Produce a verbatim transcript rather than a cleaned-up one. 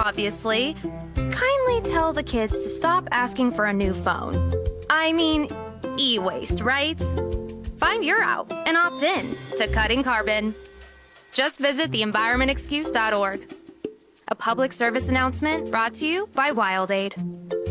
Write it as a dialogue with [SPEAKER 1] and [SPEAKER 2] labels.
[SPEAKER 1] obviously. Kindly tell the kids to stop asking for a new phone. I mean, e-waste, right? Find your out and opt in to Cutting Carbon. Just visit the environment excuse dot org. A public service announcement brought to you by WildAid.